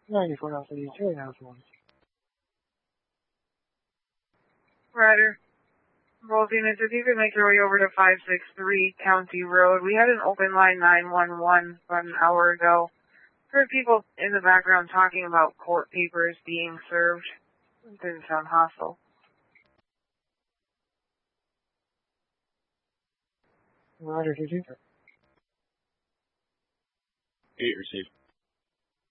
94 Alpha 82, now it's 1. Ryder. Both units, if you could make your way over to 563 County Road. We had an open line 911 about an hour ago. Heard people in the background talking about court papers being served. It didn't sound hostile. Ryder 223. 8 received.